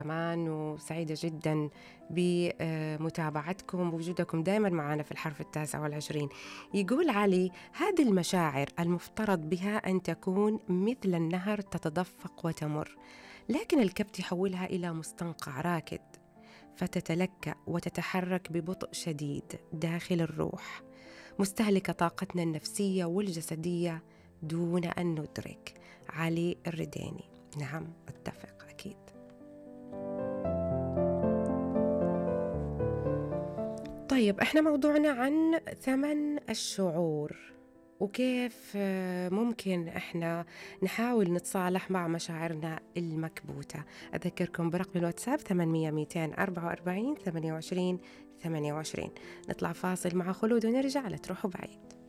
كمان وسعيدة جدا بمتابعتكم ووجودكم دائما معنا في الحرف 29. يقول علي: هذه المشاعر المفترض بها أن تكون مثل النهر تتدفق وتمر، لكن الكبت يحولها إلى مستنقع راكد فتتلكأ وتتحرك ببطء شديد داخل الروح، مستهلكة طاقتنا النفسية والجسدية دون أن ندرك. علي الرديني. نعم، أتفق أكيد. طيب، احنا موضوعنا عن ثمن الشعور، وكيف ممكن احنا نحاول نتصالح مع مشاعرنا المكبوتة. أذكركم برقم الواتساب 800 244 28 28. نطلع فاصل مع خلود ونرجع، لا تروحوا بعيد.